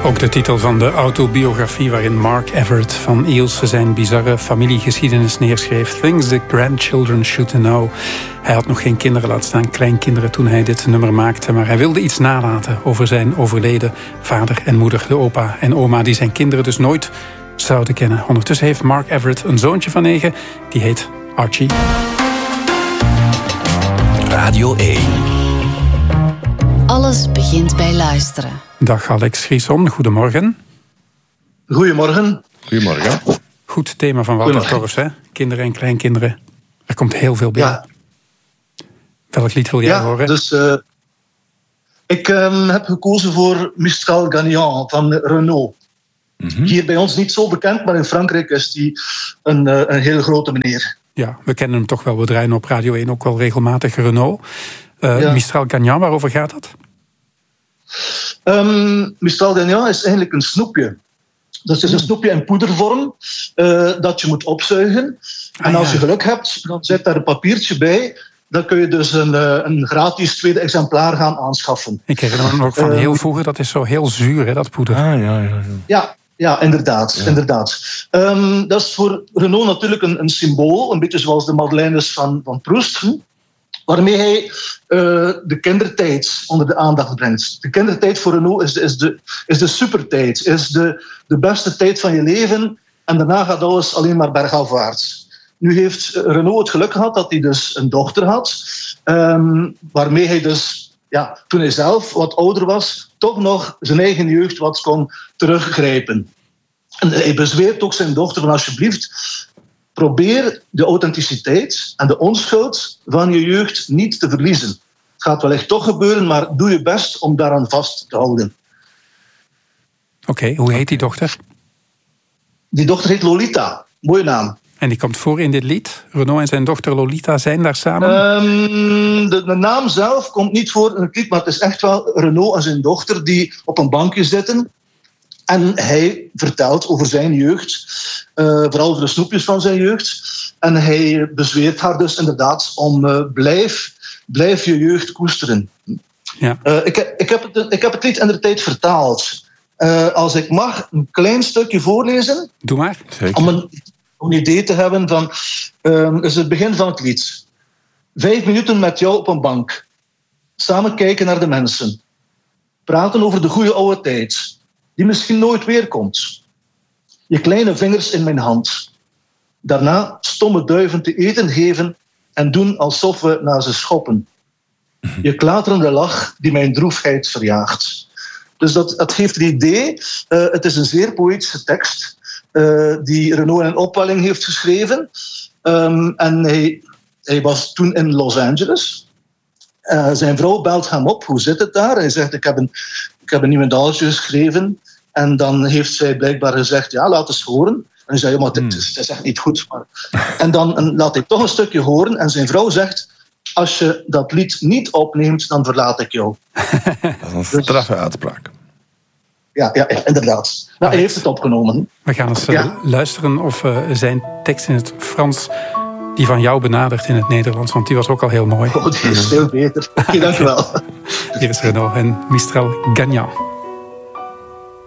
Ook de titel van de autobiografie waarin Mark Everett van Eels zijn bizarre familiegeschiedenis neerschreef. Things the Grandchildren Should Know. Hij had nog geen kinderen, laat staan kleinkinderen, toen hij dit nummer maakte. Maar hij wilde iets nalaten over zijn overleden vader en moeder, de opa en oma, die zijn kinderen dus nooit zouden kennen. Ondertussen heeft Mark Everett een zoontje van 9, die heet Archie. Radio 1. Alles begint bij luisteren. Dag Alex Grieson, goedemorgen. Goedemorgen. Goedemorgen. Goed thema van Walter Korfs, hè? Kinderen en kleinkinderen. Er komt heel veel binnen. Ja. Welk lied wil jij horen? Dus ik heb gekozen voor Mistral Gagnant van Renault. Mm-hmm. Hier bij ons niet zo bekend, maar in Frankrijk is die een heel grote meneer. Ja, we kennen hem toch wel. We draaien op Radio 1 ook wel regelmatig Renault. Mistral Gagnant, waarover gaat dat? Mistral Gagnant is eigenlijk een snoepje. Dat is een snoepje in poedervorm dat je moet opzuigen. En als je geluk hebt, dan zit daar een papiertje bij. Dan kun je dus een gratis tweede exemplaar gaan aanschaffen. Ik herinner me nog van heel vroeger, dat is zo heel zuur, hè, dat poeder. Ja, inderdaad. Dat is voor Renault natuurlijk een symbool, een beetje zoals de Madeleines van Proust, waarmee hij de kindertijd onder de aandacht brengt. De kindertijd voor Renault is de supertijd, is de beste tijd van je leven en daarna gaat alles alleen maar bergafwaarts. Nu heeft Renault het geluk gehad dat hij dus een dochter had, waarmee hij dus, toen hij zelf wat ouder was, toch nog zijn eigen jeugd wat kon teruggrijpen. En hij bezweert ook zijn dochter van alsjeblieft, probeer de authenticiteit en de onschuld van je jeugd niet te verliezen. Het gaat wellicht toch gebeuren, maar doe je best om daaraan vast te houden. Oké, hoe heet die dochter? Die dochter heet Lolita. Mooie naam. En die komt voor in dit lied? Renault en zijn dochter Lolita zijn daar samen? De naam zelf komt niet voor in het lied, maar het is echt wel Renault en zijn dochter die op een bankje zitten. En hij vertelt over zijn jeugd, vooral over de snoepjes van zijn jeugd. En hij bezweert haar dus inderdaad om blijf je jeugd koesteren. Ja. Ik heb het lied in de tijd vertaald. Als ik mag een klein stukje voorlezen. Doe maar. Zeker. Om een idee te hebben van is het begin van het lied. 5 minuten met jou op een bank. Samen kijken naar de mensen. Praten over de goede oude tijd. Die misschien nooit weer komt. Je kleine vingers in mijn hand. Daarna stomme duiven te eten geven en doen alsof we naar ze schoppen. Je klaterende lach die mijn droefheid verjaagt. Dus dat geeft het idee. Het is een zeer poëtische tekst die Renault in een opwelling heeft geschreven. En hij was toen in Los Angeles. Zijn vrouw belt hem op. Hoe zit het daar? Hij zegt, ik heb een niemendaaltje geschreven. En dan heeft zij blijkbaar gezegd, ja, laat eens horen. En hij zei, maar het is echt niet goed. Maar... En dan laat hij toch een stukje horen. En zijn vrouw zegt, als je dat lied niet opneemt, dan verlaat ik jou. Dat is een straffe uitspraak. Ja, inderdaad. Nou, hij heeft het opgenomen. We gaan eens luisteren of zijn tekst in het Frans die van jou benadert in het Nederlands, want die was ook al heel mooi. Oh, die is veel beter. Oké, dank je wel. Hier is Renault en Mistral Gagnant.